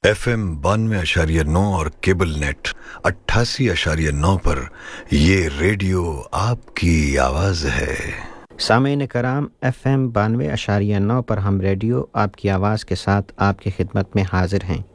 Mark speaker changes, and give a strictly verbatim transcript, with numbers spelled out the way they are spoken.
Speaker 1: F M बानवे अशारिय नौ और cable net अट्ठासी अशारिय नौ पर ये रेडियो आपकी आवाज़ है।
Speaker 2: सामीन कराम, एफ एम बानवे अशारिया नौ पर हम रेडियो आपकी आवाज़ के साथ आपकी खिदमत में हाजिर हैं।